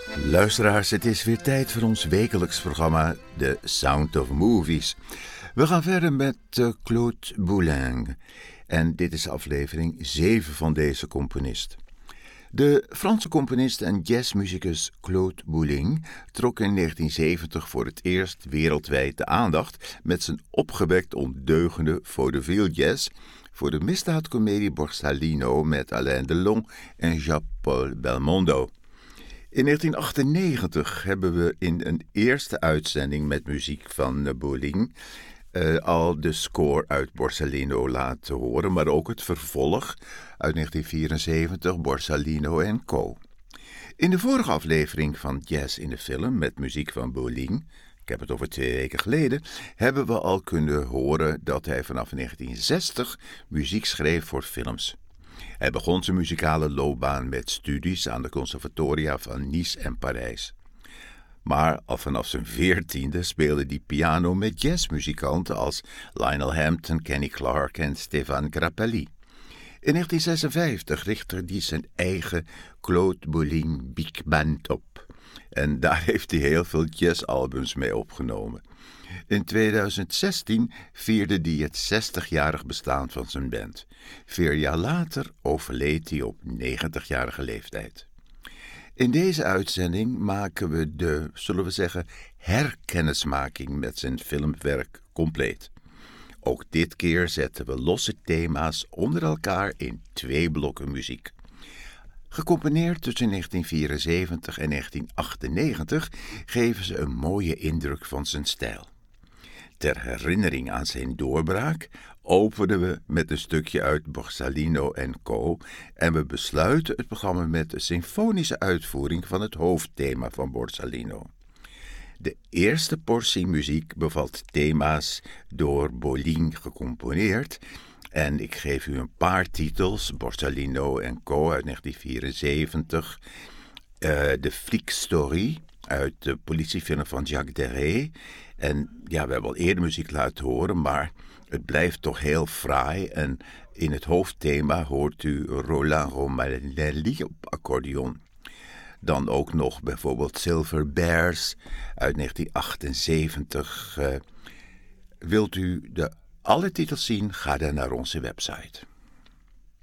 Luisteraars, het is weer tijd voor ons wekelijks programma The Sound of Movies. We gaan verder met Claude Boulenc. En dit is aflevering 7 van deze componist. De Franse componist en jazzmuzikus Claude Boulenc trok in 1970 voor het eerst wereldwijd de aandacht met zijn opgewekt ondeugende vaudeville jazz voor de misdaadcomedie Borsalino met Alain Delon en Jean-Paul Belmondo. In 1998 hebben we in een eerste uitzending met muziek van Boulenc al de score uit Borsalino laten horen, maar ook het vervolg uit 1974, Borsalino en Co. In de vorige aflevering van Jazz in de Film met muziek van Boulenc, ik heb het over 2 weken geleden, hebben we al kunnen horen dat hij vanaf 1960 muziek schreef voor films. Hij begon zijn muzikale loopbaan met studies aan de conservatoria van Nice en Parijs. Maar al vanaf zijn 14e speelde hij piano met jazzmuzikanten als Lionel Hampton, Kenny Clarke en Stéphane Grappelli. In 1956 richtte hij zijn eigen Claude Boulenc Big Band op. En daar heeft hij heel veel jazzalbums mee opgenomen. In 2016 vierde hij het 60-jarig bestaan van zijn band. 4 jaar later overleed hij op 90-jarige leeftijd. In deze uitzending maken we de, zullen we zeggen, herkennismaking met zijn filmwerk compleet. Ook dit keer zetten we losse thema's onder elkaar in 2 blokken muziek. Gecomponeerd tussen 1974 en 1998 geven ze een mooie indruk van zijn stijl. Ter herinnering aan zijn doorbraak openen we met een stukje uit Borsalino en Co. En we besluiten het programma met een symfonische uitvoering van het hoofdthema van Borsalino. De eerste portie muziek bevat thema's door Boulenc gecomponeerd. En ik geef u een paar titels, Borsalino en Co. uit 1974, de Flic Story uit de politiefilm van Jacques Deray. En ja, we hebben al eerder muziek laten horen, maar het blijft toch heel fraai. En in het hoofdthema hoort u Roland Romanelli op accordeon. Dan ook nog bijvoorbeeld Silver Bears uit 1978. Wilt u alle titels zien? Ga dan naar onze website.